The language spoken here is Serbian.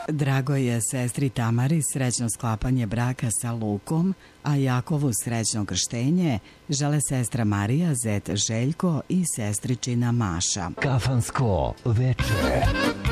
Drago je sestri Tamari srećno sklapanje braka sa Lukom, a Jakovu srećno krštenje žele sestra Marija, zet Željko i sestričina Maša. Kafansko veče.